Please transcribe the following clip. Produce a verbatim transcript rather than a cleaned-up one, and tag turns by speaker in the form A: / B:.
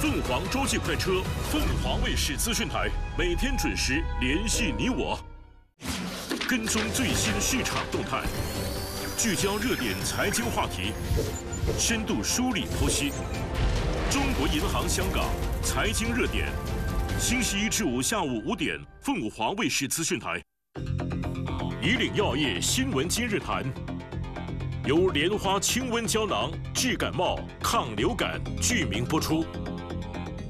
A: 凤凰洲际快车，凤凰卫视资讯台，每天准时联系你我，跟踪最新市场动态，聚焦热点财经话题，深度梳理剖析。中国银行香港财经热点，星期一至五下午五点，凤凰卫视资讯台。以岭药业新闻今日谈。 由莲花清瘟胶囊治感冒、抗流感，剧名播出。